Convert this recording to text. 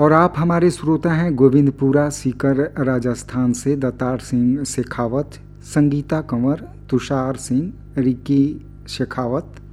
और आप हमारे श्रोता हैं गोविंदपुरा सीकर राजस्थान से दत्तार सिंह शेखावत, संगीता कंवर, तुषार सिंह, रिकी शेखावत,